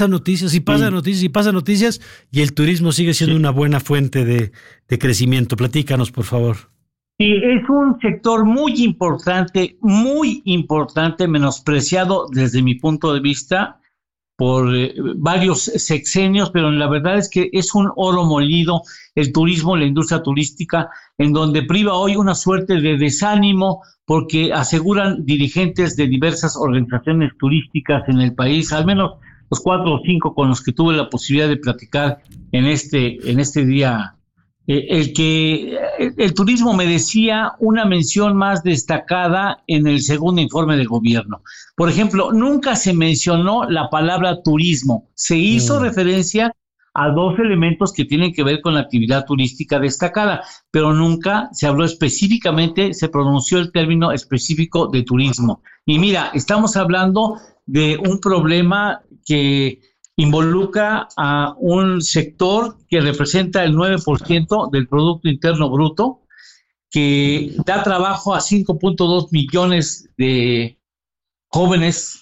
noticias y pasa noticias y pasa noticias, y el turismo sigue siendo una buena fuente de crecimiento. Platícanos, por favor. Sí, es un sector muy importante, menospreciado desde mi punto de vista por varios sexenios, pero la verdad es que es un oro molido el turismo, la industria turística, en donde priva hoy una suerte de desánimo, porque aseguran dirigentes de diversas organizaciones turísticas en el país, al menos los 4 o 5 con los que tuve la posibilidad de platicar en este día, el turismo merecía una mención más destacada en el segundo informe de gobierno. Por ejemplo, nunca se mencionó la palabra turismo. Se hizo referencia a 2 elementos que tienen que ver con la actividad turística destacada, pero nunca se habló específicamente, se pronunció el término específico de turismo. Y mira, estamos hablando de un problema que involucra a un sector que representa el 9% del Producto Interno Bruto, que da trabajo a 5.2 millones de jóvenes,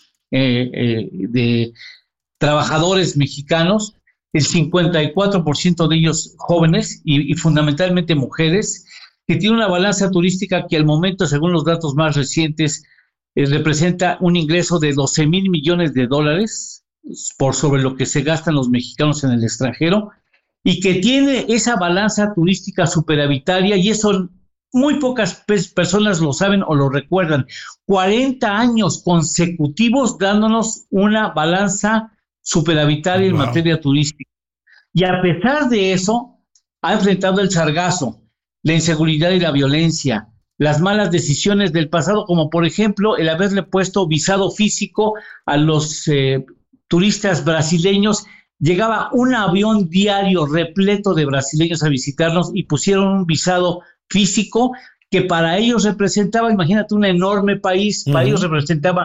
de trabajadores mexicanos, el 54% de ellos jóvenes y fundamentalmente mujeres, que tiene una balanza turística que al momento, según los datos más recientes, representa un ingreso de 12,000 millones de dólares por sobre lo que se gastan los mexicanos en el extranjero, y que tiene esa balanza turística superavitaria, y eso muy pocas personas lo saben o lo recuerdan. 40 años consecutivos dándonos una balanza superavitaria en materia turística. Y a pesar de eso, ha enfrentado el sargazo, la inseguridad y la violencia, las malas decisiones del pasado, como por ejemplo el haberle puesto visado físico a los turistas brasileños. Llegaba un avión diario repleto de brasileños a visitarnos y pusieron un visado físico que para ellos representaba, imagínate, un enorme país, para ellos representaba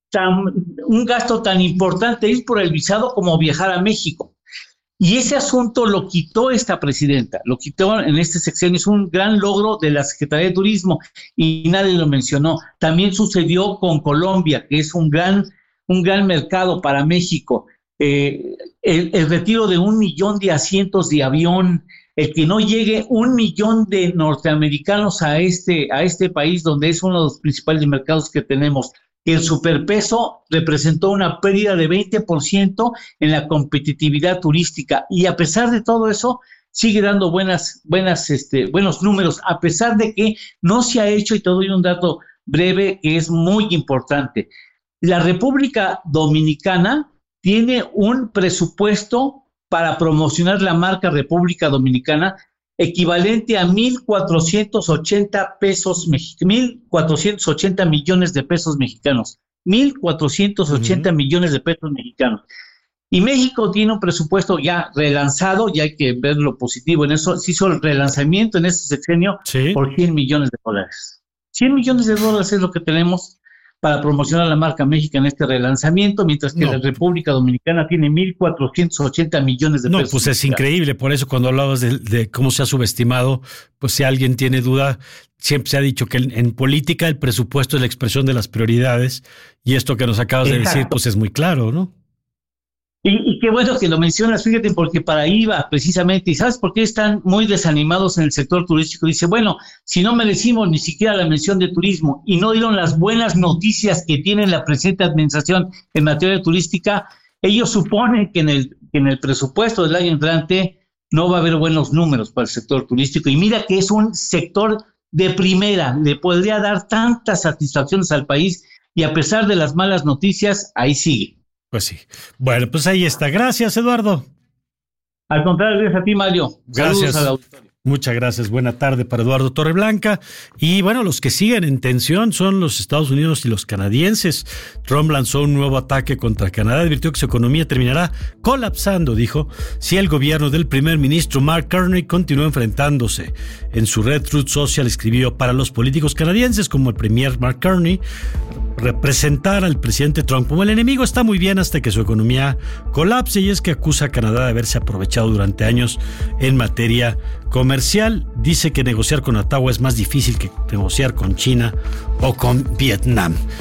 un gasto tan importante ir por el visado como viajar a México. Y ese asunto lo quitó esta presidenta, lo quitó en este sexenio. Es un gran logro de la Secretaría de Turismo y nadie lo mencionó. También sucedió con Colombia, que es un gran mercado para México. El retiro de 1 millón de asientos de avión, el que no llegue 1 millón de norteamericanos a este país, donde es uno de los principales mercados que tenemos. El superpeso representó una pérdida de 20% en la competitividad turística, y a pesar de todo eso sigue dando buenos números, a pesar de que no se ha hecho, y te doy un dato breve que es muy importante. La República Dominicana tiene un presupuesto para promocionar la marca República Dominicana equivalente a 1,480 millones de pesos mexicanos. 1,480 millones de pesos mexicanos. Y México tiene un presupuesto ya relanzado, y hay que ver lo positivo en eso. Se hizo el relanzamiento en este sexenio por 100 millones de dólares. 100 millones de dólares es lo que tenemos para promocionar la marca México en este relanzamiento, mientras que la República Dominicana tiene 1,480 millones de pesos. No, pues es increíble. Por eso cuando hablabas de cómo se ha subestimado, pues si alguien tiene duda, siempre se ha dicho que en política el presupuesto es la expresión de las prioridades, y esto que nos acabas de decir, pues es muy claro, ¿no? Y qué bueno que lo mencionas, fíjate, porque para ahí va precisamente. ¿Y sabes por qué están muy desanimados en el sector turístico? Dice, bueno, si no merecimos ni siquiera la mención de turismo y no dieron las buenas noticias que tiene la presente administración en materia turística, ellos suponen que en el presupuesto del año entrante no va a haber buenos números para el sector turístico. Y mira que es un sector de primera, le podría dar tantas satisfacciones al país, y a pesar de las malas noticias, ahí sigue. Pues sí. Bueno, pues ahí está. Gracias, Eduardo. Al contrario, gracias a ti, Mario. Gracias. Saludos al auditorio. Muchas gracias. Buena tarde para Eduardo Torreblanca. Y bueno, los que siguen en tensión son los Estados Unidos y los canadienses. Trump lanzó un nuevo ataque contra Canadá. Advirtió que su economía terminará colapsando, dijo, si el gobierno del primer ministro Mark Carney continúa enfrentándose. En su red Truth Social escribió: para los políticos canadienses como el premier Mark Carney, representar al presidente Trump como el enemigo está muy bien hasta que su economía colapse, y es que acusa a Canadá de haberse aprovechado durante años en materia comercial. Dice que negociar con Ottawa es más difícil que negociar con China o con Vietnam.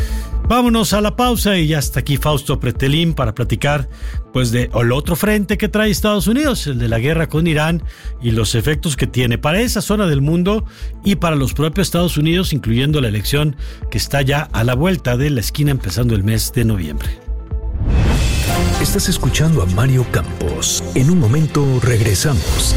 Vámonos a la pausa y ya está aquí Fausto Pretelín para platicar pues de el otro frente que trae Estados Unidos, el de la guerra con Irán y los efectos que tiene para esa zona del mundo y para los propios Estados Unidos, incluyendo la elección que está ya a la vuelta de la esquina empezando el mes de noviembre. Estás escuchando a Mario Campos. En un momento regresamos.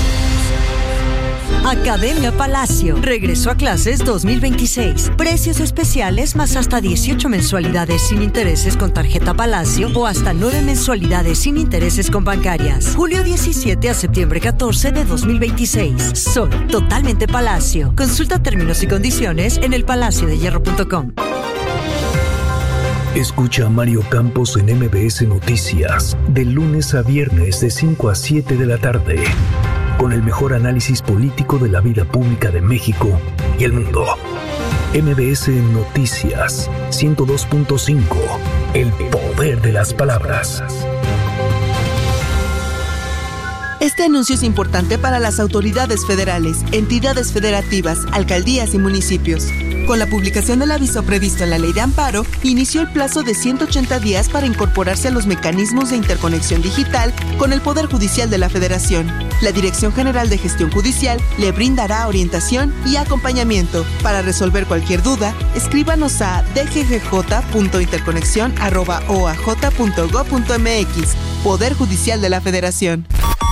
Academia Palacio regresó a clases 2026. Precios especiales más hasta 18 mensualidades sin intereses con tarjeta Palacio o hasta 9 mensualidades sin intereses con bancarias. Julio 17 a septiembre 14 de 2026. Soy totalmente Palacio. Consulta términos y condiciones en elpalaciodehierro.com. Escucha a Mario Campos en MBS Noticias de lunes a viernes de 5 a 7 de la tarde. Con el mejor análisis político de la vida pública de México y el mundo. MBS Noticias 102.5. El poder de las palabras. Este anuncio es importante para las autoridades federales, entidades federativas, alcaldías y municipios. Con la publicación del aviso previsto en la Ley de Amparo, inició el plazo de 180 días para incorporarse a los mecanismos de interconexión digital con el Poder Judicial de la Federación. La Dirección General de Gestión Judicial le brindará orientación y acompañamiento. Para resolver cualquier duda, escríbanos a dggj.interconexión@oaj.gov.mx. Poder Judicial de la Federación.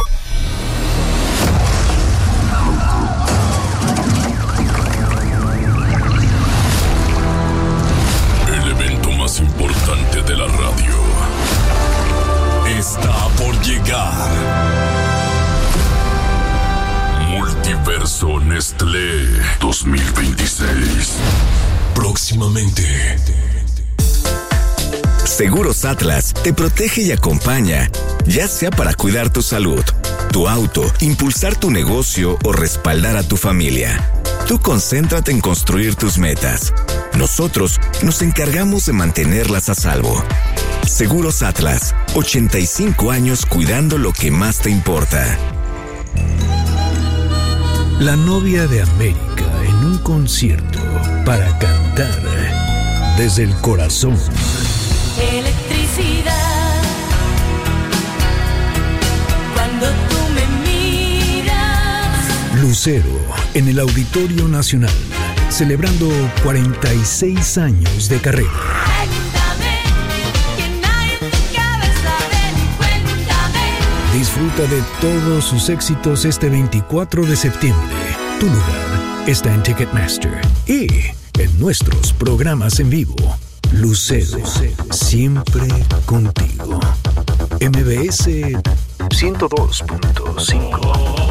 Importante de la radio está por llegar. Multiverso Nestlé 2026. Próximamente. Seguros Atlas te protege y acompaña, ya sea para cuidar tu salud, tu auto, impulsar tu negocio o respaldar a tu familia. Tú concéntrate en construir tus metas. Nosotros nos encargamos de mantenerlas a salvo. Seguros Atlas, 85 años cuidando lo que más te importa. La novia de América en un concierto para cantar desde el corazón. Electricidad, cuando tú me miras. Lucero en el Auditorio Nacional, celebrando 46 años de carrera. Cuéntame, que nadie te cabe saber. Cuéntame. Disfruta de todos sus éxitos este 24 de septiembre. Tu lugar está en Ticketmaster y en nuestros programas en vivo. Lucero, siempre contigo. MBS 102.5.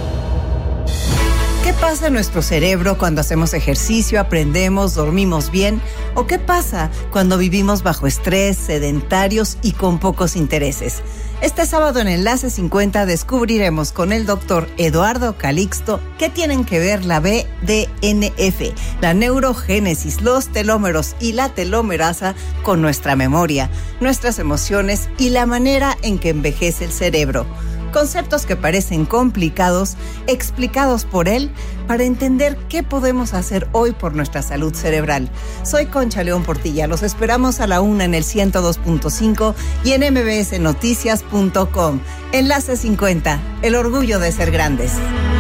¿Qué pasa en nuestro cerebro cuando hacemos ejercicio, aprendemos, dormimos bien? ¿O qué pasa cuando vivimos bajo estrés, sedentarios y con pocos intereses? Este sábado en Enlace 50 descubriremos con el doctor Eduardo Calixto qué tienen que ver la BDNF, la neurogénesis, los telómeros y la telomerasa con nuestra memoria, nuestras emociones y la manera en que envejece el cerebro. Conceptos que parecen complicados, explicados por él para entender qué podemos hacer hoy por nuestra salud cerebral. Soy Concha León Portilla. Los esperamos a la 1 en el 102.5 y en mbsnoticias.com. Enlace 50, el orgullo de ser grandes.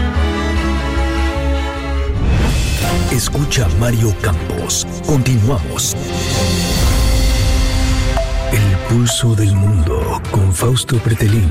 Escucha a Mario Campos. Continuamos. El pulso del mundo con Fausto Pretelín.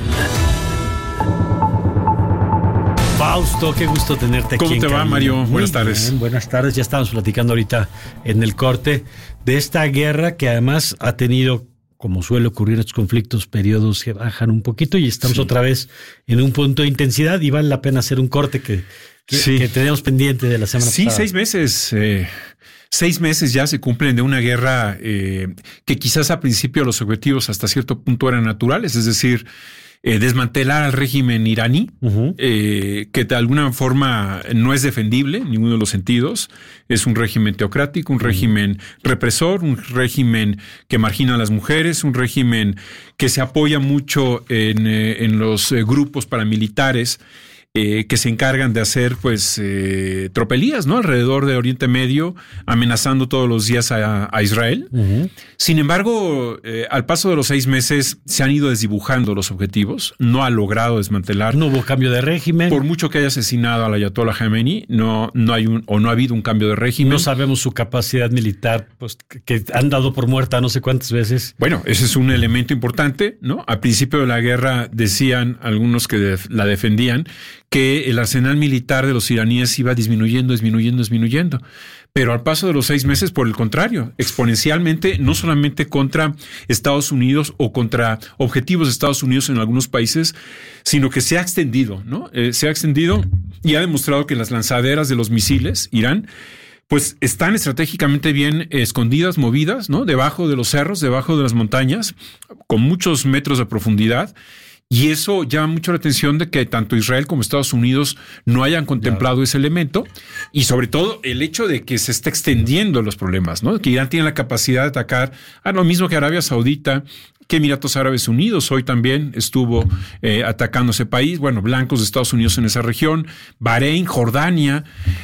Fausto, qué gusto tenerte aquí. ¿Cómo te va, Mario? Buenas tardes. Bien, buenas tardes. Ya estábamos platicando ahorita en el corte de esta guerra que además ha tenido, como suele ocurrir en estos conflictos, periodos que bajan un poquito y estamos otra vez en un punto de intensidad y vale la pena hacer un corte que teníamos pendiente de la semana pasada. 6 meses. 6 meses ya se cumplen de una guerra que quizás a principio los objetivos hasta cierto punto eran naturales, es decir, desmantelar al régimen iraní, que de alguna forma no es defendible en ninguno de los sentidos. Es un régimen teocrático, un régimen represor, un régimen que margina a las mujeres, un régimen que se apoya mucho en los grupos paramilitares que se encargan de hacer pues tropelías, ¿no? Alrededor de Oriente Medio, amenazando todos los días a Israel. Sin embargo, al paso de los 6 meses se han ido desdibujando los objetivos, no ha logrado desmantelar. No hubo cambio de régimen. Por mucho que haya asesinado al ayatollah Khamenei, no ha habido un cambio de régimen. No sabemos su capacidad militar, pues que han dado por muerta no sé cuántas veces. Bueno, ese es un elemento importante, ¿no? Al principio de la guerra decían algunos que la defendían que el arsenal militar de los iraníes iba disminuyendo. Pero al paso de los 6 meses, por el contrario, exponencialmente, no solamente contra Estados Unidos o contra objetivos de Estados Unidos en algunos países, sino que se ha extendido, ¿no? Se ha extendido y ha demostrado que las lanzaderas de los misiles, Irán, pues están estratégicamente bien escondidas, movidas, ¿no? Debajo de los cerros, debajo de las montañas, con muchos metros de profundidad. Y eso llama mucho la atención de que tanto Israel como Estados Unidos no hayan contemplado ese elemento, y sobre todo el hecho de que se está extendiendo los problemas, ¿no? Que Irán tiene la capacidad de atacar a lo mismo que Arabia Saudita, que Emiratos Árabes Unidos hoy también estuvo atacando ese país, bueno, blancos de Estados Unidos en esa región, Bahrein, Jordania,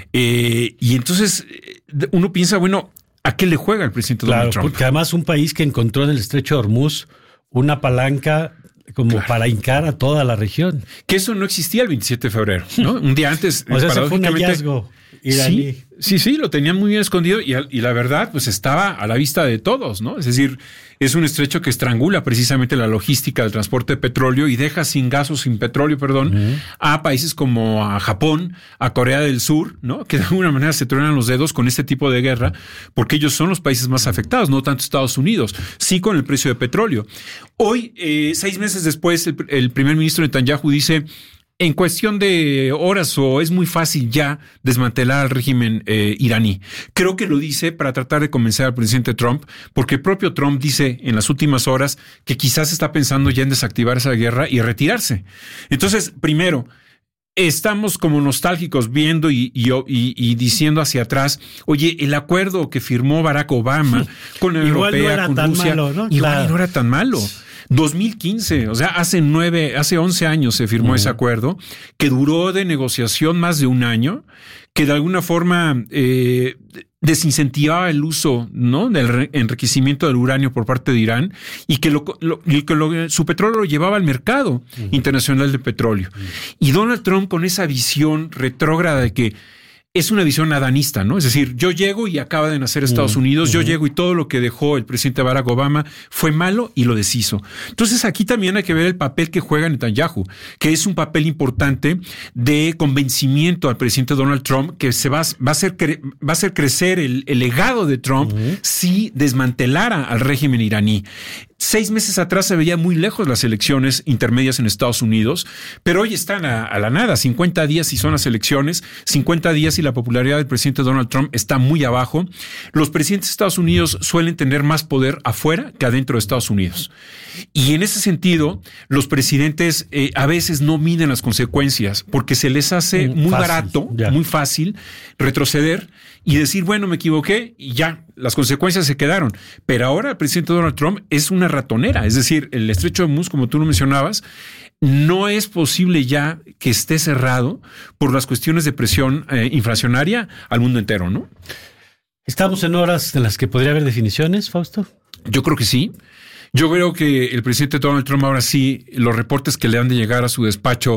y entonces uno piensa, bueno, ¿a qué le juega el presidente Donald Trump? Porque además un país que encontró en el Estrecho de Hormuz una palanca como para hincar a toda la región. Que eso no existía el 27 de febrero, ¿no? Un día antes. O sea, ese fue un hallazgo iraní. Sí, lo tenían muy bien escondido y la verdad, pues estaba a la vista de todos, ¿no? Es decir, es un estrecho que estrangula precisamente la logística del transporte de petróleo y deja sin gas o sin petróleo, a países como a Japón, a Corea del Sur, ¿no? Que de alguna manera se truenan los dedos con este tipo de guerra, porque ellos son los países más afectados, no tanto Estados Unidos, sí con el precio de petróleo. Hoy, 6 meses después, el primer ministro Netanyahu dice: en cuestión de horas o es muy fácil ya desmantelar al régimen iraní. Creo que lo dice para tratar de convencer al presidente Trump, porque el propio Trump dice en las últimas horas que quizás está pensando ya en desactivar esa guerra y retirarse. Entonces, primero, estamos como nostálgicos viendo y diciendo hacia atrás, oye, el acuerdo que firmó Barack Obama con la Europea, no era con tan Rusia, malo, ¿no? Igual no era tan malo. 2015, o sea, hace 11 años se firmó ese acuerdo, que duró de negociación más de un año, que de alguna forma desincentivaba el uso, ¿no?, del enriquecimiento del uranio por parte de Irán, y que su petróleo lo llevaba al mercado internacional de petróleo. Y Donald Trump, con esa visión retrógrada de que es una visión adanista, ¿no? Es decir, yo llego y acaba de nacer Estados Unidos, yo llego y todo lo que dejó el presidente Barack Obama fue malo y lo deshizo. Entonces aquí también hay que ver el papel que juega Netanyahu, que es un papel importante de convencimiento al presidente Donald Trump, que va a hacer crecer el legado de Trump si desmantelara al régimen iraní. 6 meses atrás se veía muy lejos las elecciones intermedias en Estados Unidos, pero hoy están a la nada, 50 días y son las elecciones, 50 días y la popularidad del presidente Donald Trump está muy abajo. Los presidentes de Estados Unidos suelen tener más poder afuera que adentro de Estados Unidos. Y en ese sentido, los presidentes a veces no miden las consecuencias porque se les hace muy barato, muy fácil retroceder y decir, bueno, me equivoqué y ya, las consecuencias se quedaron. Pero ahora el presidente Donald Trump es una ratonera, es decir, el estrecho de Hormuz, como tú lo mencionabas, no es posible ya que esté cerrado por las cuestiones de presión inflacionaria al mundo entero, ¿no? ¿Estamos en horas en las que podría haber definiciones, Fausto? Yo creo que sí. Yo creo que el presidente Donald Trump ahora sí, los reportes que le han de llegar a su despacho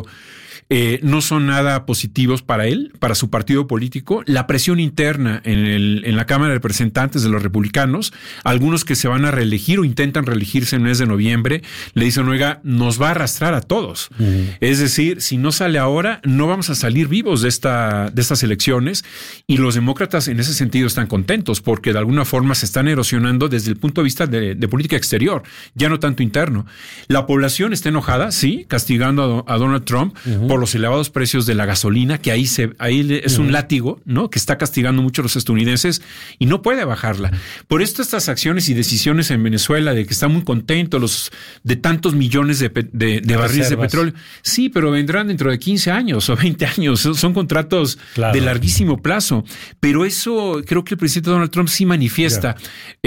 no son nada positivos para él, para su partido político. La presión interna en la Cámara de Representantes de los republicanos, algunos que se van a reelegir o intentan reelegirse en el mes de noviembre, le dicen, oiga, nos va a arrastrar a todos. Es decir, si no sale ahora, no vamos a salir vivos de estas elecciones, y los demócratas en ese sentido están contentos porque de alguna forma se están erosionando desde el punto de vista de política exterior, ya no tanto interno. La población está enojada, sí, castigando a Donald Trump por los elevados precios de la gasolina, que ahí es un látigo, ¿no?, que está castigando mucho a los estadounidenses y no puede bajarla. Por esto estas acciones y decisiones en Venezuela de que están muy contentos de tantos millones de barriles de petróleo. Sí, pero vendrán dentro de 15 años o 20 años. Son contratos de larguísimo plazo. Pero eso creo que el presidente Donald Trump sí manifiesta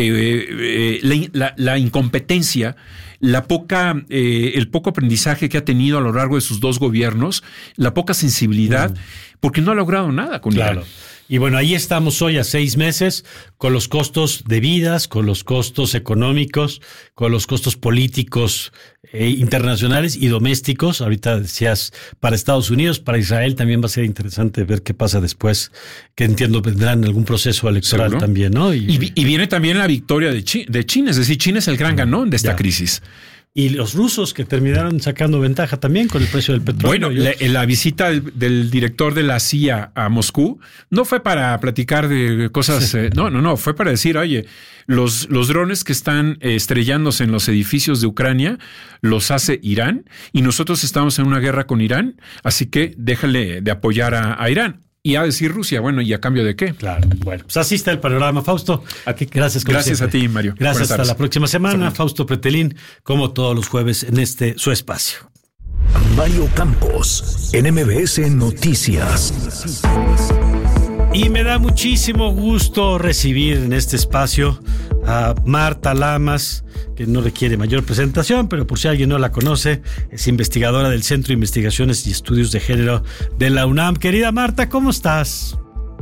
la incompetencia, el poco aprendizaje que ha tenido a lo largo de sus 2 gobiernos menos, la poca sensibilidad, porque no ha logrado nada con Irán. Y bueno, ahí estamos hoy a 6 meses con los costos de vidas, con los costos económicos, con los costos políticos internacionales y domésticos. Ahorita decías para Estados Unidos, para Israel también va a ser interesante ver qué pasa después, que entiendo vendrán algún proceso electoral. ¿Seguro? También, ¿no? Y viene también la victoria de China, es decir, China es el gran ganón de esta crisis. Y los rusos que terminaron sacando ventaja también con el precio del petróleo. Bueno, la visita del director de la CIA a Moscú no fue para platicar de cosas, no, fue para decir, oye, los drones que están estrellándose en los edificios de Ucrania los hace Irán y nosotros estamos en una guerra con Irán, así que déjale de apoyar a Irán. Y a decir Rusia, bueno, ¿y a cambio de qué? Claro, bueno, pues así está el panorama, Fausto. Gracias. Gracias a ti, Mario. Gracias, hasta la próxima semana. Fausto Pretelín, como todos los jueves en su espacio. Mario Campos, en MBS Noticias. Y me da muchísimo gusto recibir en este espacio a Marta Lamas, que no requiere mayor presentación, pero por si alguien no la conoce, es investigadora del Centro de Investigaciones y Estudios de Género de la UNAM. Querida Marta, ¿cómo estás?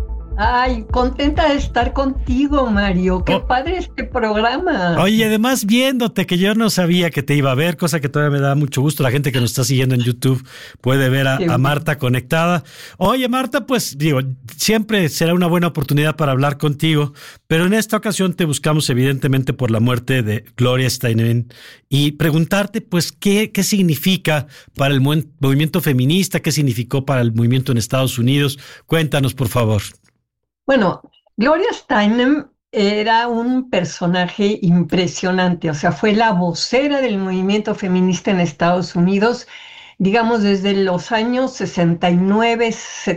Ay, contenta de estar contigo, Mario. Qué padre este programa. Oye, además viéndote, que yo no sabía que te iba a ver, cosa que todavía me da mucho gusto. La gente que nos está siguiendo en YouTube puede ver a Marta conectada. Oye, Marta, pues digo, siempre será una buena oportunidad para hablar contigo, pero en esta ocasión te buscamos evidentemente por la muerte de Gloria Steinem y preguntarte, pues, ¿qué significa para el movimiento feminista? ¿Qué significó para el movimiento en Estados Unidos? Cuéntanos, por favor. Bueno, Gloria Steinem era un personaje impresionante, o sea, fue la vocera del movimiento feminista en Estados Unidos, digamos desde los años 69,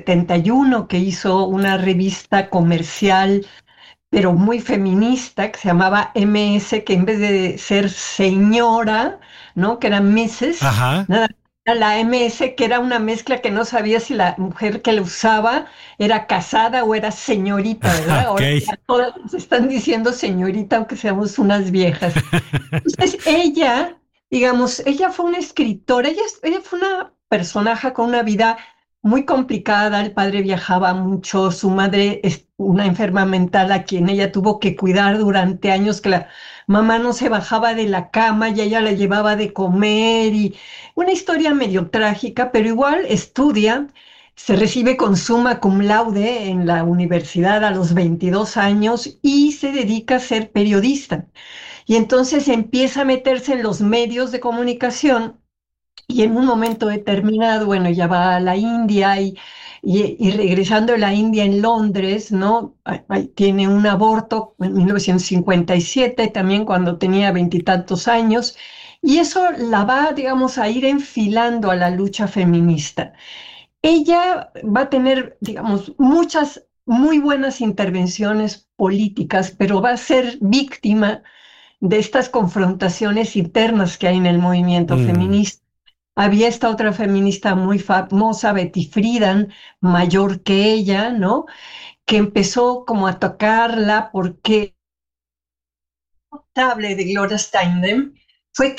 71, que hizo una revista comercial, pero muy feminista, que se llamaba MS, que en vez de ser señora, ¿no? Que era Mrs., nada, la MS, que era una mezcla que no sabía si la mujer que la usaba era casada o era señorita, ¿verdad? Okay. Ahora todas están diciendo señorita, aunque seamos unas viejas. Entonces ella, digamos, ella fue una escritora, ella fue una personaje con una vida muy complicada. El padre viajaba mucho, su madre es una enferma mental a quien ella tuvo que cuidar durante años, que la mamá no se bajaba de la cama y ella la llevaba de comer, y una historia medio trágica, pero igual estudia, se recibe con summa cum laude en la universidad a los 22 años y se dedica a ser periodista. Y entonces empieza a meterse en los medios de comunicación y en un momento determinado, bueno, ya va a la India y regresando a la India en Londres, ¿no? Tiene un aborto en 1957, también cuando tenía 20 y tantos años, y eso la va, digamos, a ir enfilando a la lucha feminista. Ella va a tener, digamos, muchas muy buenas intervenciones políticas, pero va a ser víctima de estas confrontaciones internas que hay en el movimiento feminista. Había esta otra feminista muy famosa, Betty Friedan, mayor que ella, ¿no? Que empezó como a tocarla porque notable de Gloria Steinem fue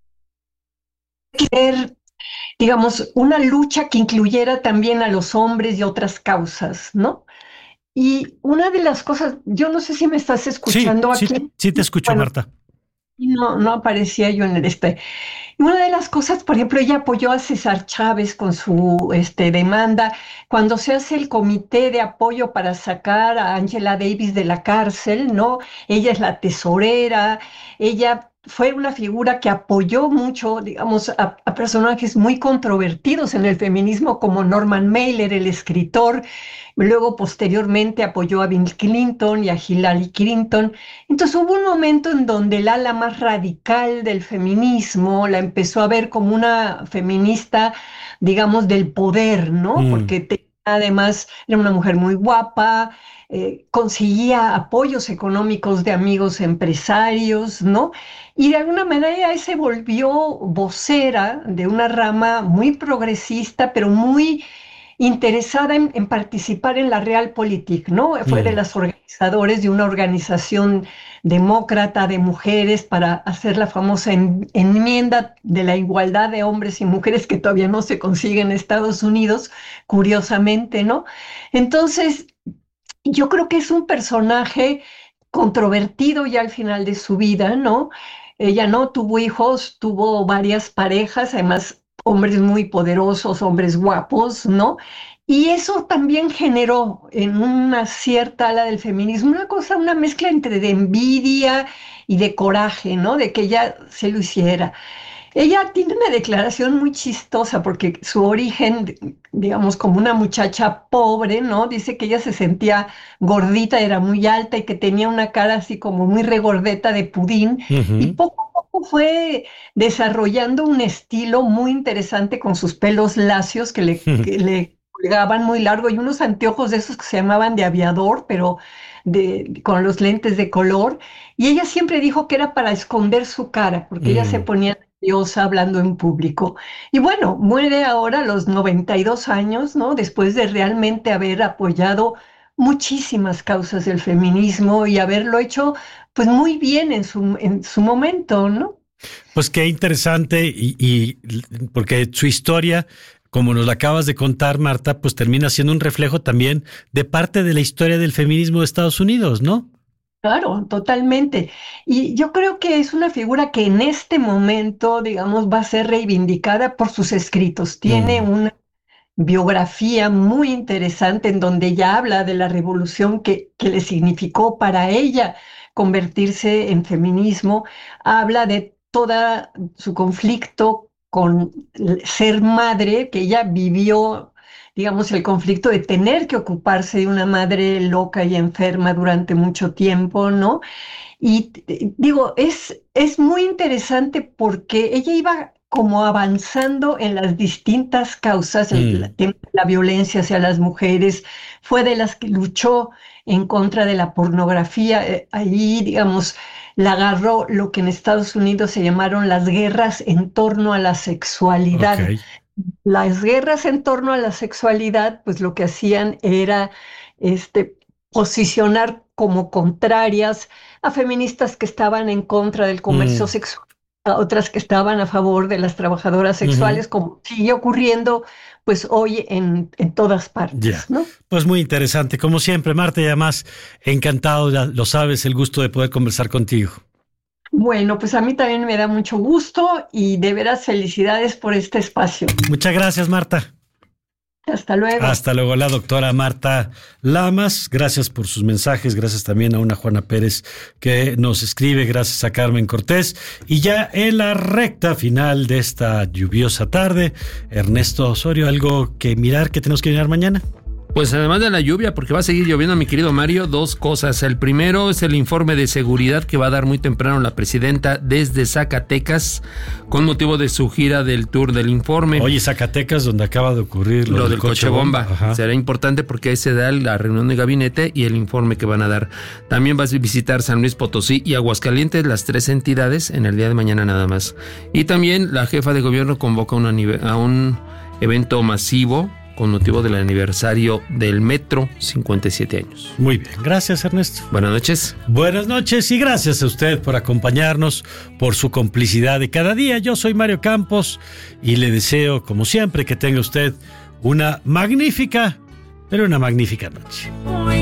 querer, digamos, una lucha que incluyera también a los hombres y otras causas, ¿no? Y una de las cosas, yo no sé si me estás escuchando aquí. Sí, te escucho, bueno, Marta. No aparecía yo en el Y una de las cosas, por ejemplo, ella apoyó a César Chávez con su demanda. Cuando se hace el comité de apoyo para sacar a Angela Davis de la cárcel, ¿no? Ella es la tesorera, ella fue una figura que apoyó mucho, digamos, a personajes muy controvertidos en el feminismo, como Norman Mailer, el escritor. Luego, posteriormente, apoyó a Bill Clinton y a Hillary Clinton. Entonces, hubo un momento en donde el ala más radical del feminismo la empezó a ver como una feminista, digamos, del poder, ¿no? Porque además era una mujer muy guapa, conseguía apoyos económicos de amigos empresarios, ¿no? Y de alguna manera se volvió vocera de una rama muy progresista, pero muy interesada en participar en la realpolitik, ¿no? Fue de las organizaciones organizadores de una organización demócrata de mujeres para hacer la famosa enmienda de la igualdad de hombres y mujeres que todavía no se consigue en Estados Unidos, curiosamente, ¿no? Entonces, yo creo que es un personaje controvertido ya al final de su vida, ¿no? Ella no tuvo hijos, tuvo varias parejas, además hombres muy poderosos, hombres guapos, ¿no? Y eso también generó en una cierta ala del feminismo una mezcla entre de envidia y de coraje, ¿no? De que ella se lo hiciera. Ella tiene una declaración muy chistosa porque su origen, digamos, como una muchacha pobre, ¿no? Dice que ella se sentía gordita, era muy alta y que tenía una cara así como muy regordeta de pudín. Y poco a poco fue desarrollando un estilo muy interesante con sus pelos lacios que le colgaban muy largo y unos anteojos de esos que se llamaban de aviador, pero con los lentes de color. Y ella siempre dijo que era para esconder su cara, porque ella se ponía nerviosa hablando en público. Y bueno, muere ahora a los 92 años, ¿no? Después de realmente haber apoyado muchísimas causas del feminismo y haberlo hecho pues muy bien en su momento, ¿no? Pues qué interesante y porque su historia, como nos la acabas de contar, Marta, pues termina siendo un reflejo también de parte de la historia del feminismo de Estados Unidos, ¿no? Claro, totalmente. Y yo creo que es una figura que en este momento, digamos, va a ser reivindicada por sus escritos. Tiene una biografía muy interesante en donde ella habla de la revolución que le significó para ella convertirse en feminismo. Habla de toda su conflicto con ser madre, que ella vivió, digamos, el conflicto de tener que ocuparse de una madre loca y enferma durante mucho tiempo, ¿no? Y digo, es muy interesante porque ella iba como avanzando en las distintas causas, la violencia hacia las mujeres, fue de las que luchó en contra de la pornografía, ahí, digamos, la agarró lo que en Estados Unidos se llamaron las guerras en torno a la sexualidad. Okay. Las guerras en torno a la sexualidad, pues lo que hacían era posicionar como contrarias a feministas que estaban en contra del comercio sexual, a otras que estaban a favor de las trabajadoras sexuales, como sigue ocurriendo pues hoy en todas partes, ¿no? Pues muy interesante, como siempre, Marta, y además encantado, ya lo sabes, el gusto de poder conversar contigo. Bueno, pues a mí también me da mucho gusto y de veras felicidades por este espacio. Muchas gracias, Marta. Hasta luego. Hasta luego, la doctora Marta Lamas. Gracias por sus mensajes. Gracias también a una Juana Pérez que nos escribe. Gracias a Carmen Cortés. Y ya en la recta final de esta lluviosa tarde, Ernesto Osorio, ¿algo que mirar, que tenemos que mirar mañana? Pues además de la lluvia, porque va a seguir lloviendo, mi querido Mario, dos cosas. El primero es el informe de seguridad que va a dar muy temprano la presidenta desde Zacatecas con motivo de su gira del Tour del Informe. Oye, Zacatecas, donde acaba de ocurrir lo del coche bomba. Será importante porque ahí se da la reunión de gabinete y el informe que van a dar. También vas a visitar San Luis Potosí y Aguascalientes, las tres entidades, en el día de mañana nada más. Y también la jefa de gobierno convoca a un evento masivo con motivo del aniversario del Metro, 57 años. Muy bien, gracias, Ernesto. Buenas noches. Buenas noches y gracias a usted por acompañarnos, por su complicidad de cada día. Yo soy Mario Campos y le deseo, como siempre, que tenga usted una magnífica, pero una magnífica noche.